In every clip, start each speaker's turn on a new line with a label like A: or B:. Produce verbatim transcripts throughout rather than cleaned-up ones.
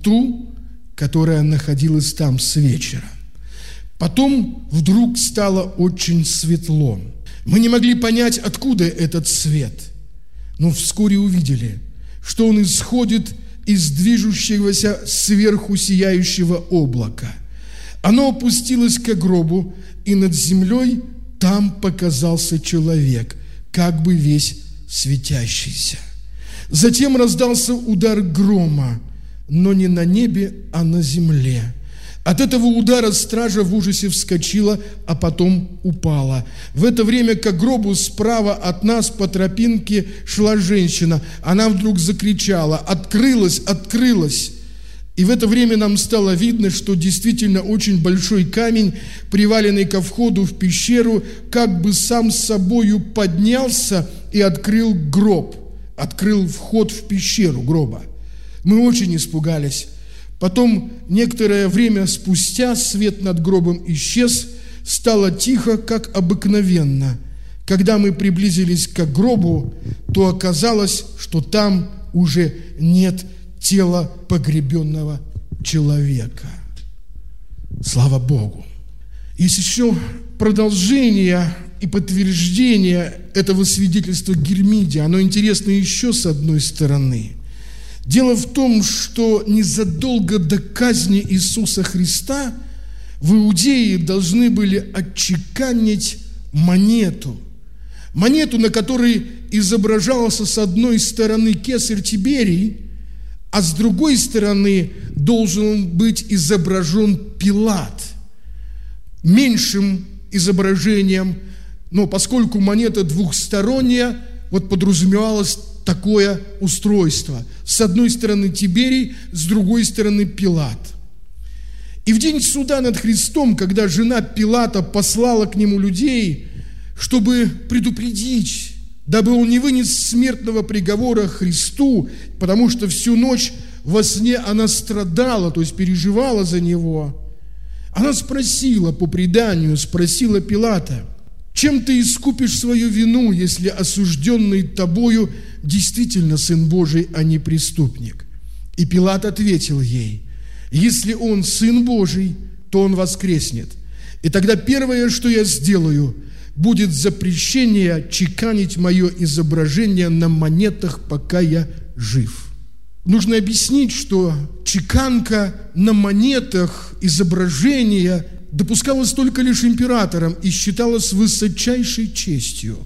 A: ту, которая находилась там с вечера. Потом вдруг стало очень светло. Мы не могли понять, откуда этот свет, но вскоре увидели, что он исходит из движущегося сверху сияющего облака. Оно опустилось к гробу, и над землей там показался человек, как бы весь светящийся. Затем раздался удар грома, но не на небе, а на земле. От этого удара стража в ужасе вскочила, а потом упала. В это время к гробу справа от нас по тропинке шла женщина. Она вдруг закричала: «Открылось! Открылось!» И в это время нам стало видно, что действительно очень большой камень, приваленный ко входу в пещеру, как бы сам с собою поднялся и открыл гроб, открыл вход в пещеру гроба. Мы очень испугались. Потом, некоторое время спустя, свет над гробом исчез, стало тихо, как обыкновенно. Когда мы приблизились к гробу, то оказалось, что там уже нет тела погребенного человека. Слава Богу! Есть еще продолжение и подтверждение этого свидетельства Гермиде. Оно интересно еще с одной стороны. Дело в том, что незадолго до казни Иисуса Христа в Иудее должны были отчеканить монету. Монету, на которой изображался с одной стороны кесарь Тиберий, а с другой стороны должен быть изображен Пилат. Меньшим изображением, но поскольку монета двухсторонняя, вот подразумевалось такое устройство. С одной стороны Тиберий, с другой стороны Пилат. И в день суда над Христом, когда жена Пилата послала к нему людей, чтобы предупредить, дабы он не вынес смертного приговора Христу, потому что всю ночь во сне она страдала, то есть переживала за него, она спросила, по преданию, спросила Пилата: «Чем ты искупишь свою вину, если осужденный тобою действительно Сын Божий, а не преступник?» И Пилат ответил ей: «Если он Сын Божий, то он воскреснет. И тогда первое, что я сделаю, будет запрещение чеканить мое изображение на монетах, пока я жив». Нужно объяснить, что чеканка на монетах изображения допускалась только лишь императором и считалась высочайшей честью.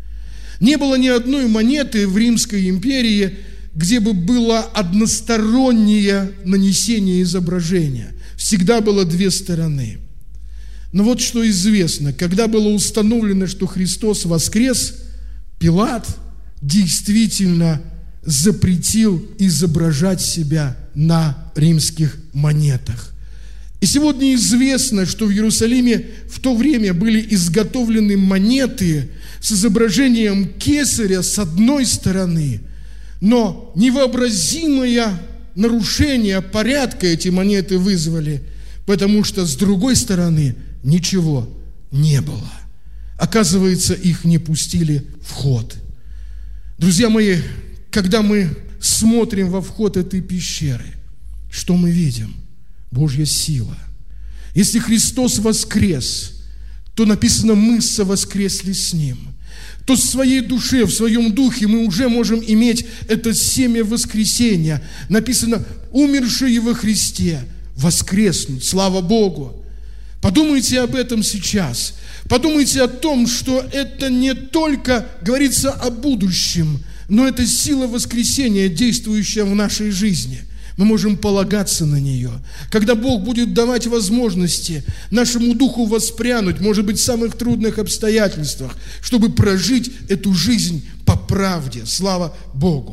A: Не было ни одной монеты в Римской империи, где бы было одностороннее нанесение изображения. Всегда было две стороны. Но вот что известно: когда было установлено, что Христос воскрес, Пилат действительно запретил изображать себя на римских монетах. И сегодня известно, что в Иерусалиме в то время были изготовлены монеты с изображением кесаря с одной стороны, но невообразимое нарушение порядка эти монеты вызвали, потому что с другой стороны ничего не было. Оказывается, их не пустили в ход. Друзья мои, когда мы смотрим во вход этой пещеры, что мы видим? Божья сила. Если Христос воскрес, то написано: мы совоскресли с Ним. То в своей душе, в своем духе мы уже можем иметь это семя воскресения. Написано: умершие во Христе воскреснут. Слава Богу! Подумайте об этом сейчас. Подумайте о том, что это не только говорится о будущем, но это сила воскресения, действующая в нашей жизни. Мы можем полагаться на нее. Когда Бог будет давать возможности нашему духу воспрянуть, может быть, в самых трудных обстоятельствах, чтобы прожить эту жизнь по правде. Слава Богу!